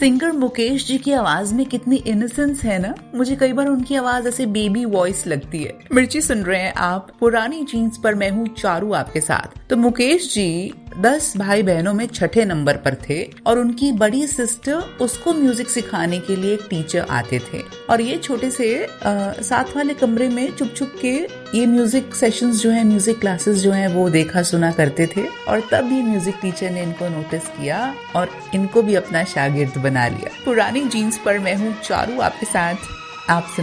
Singer Mukesh ji की आवाज में कितनी इनोसेंस है ना। मुझे कई बार उनकी आवाज ऐसे बेबी वॉइस लगती है। मिर्ची सुन रहे हैं आप पुरानी जीन्स पर, मैं हूँ चारू आपके साथ। तो मुकेश जी 10 भाई बहनों में छठे नंबर पर थे और उनकी बड़ी सिस्टर उसको म्यूजिक सिखाने के लिए एक टीचर आते थे और ये छोटे से साथ वाले कमरे में चुप चुप के ये म्यूजिक सेशंस जो है, म्यूजिक क्लासेस जो है वो देखा सुना करते थे। और तब ये म्यूजिक टीचर ने इनको नोटिस किया और इनको भी अपना शागिर्द बना लिया। पुरानी जीन्स पर मैं हूँ चारू आपके साथ। आप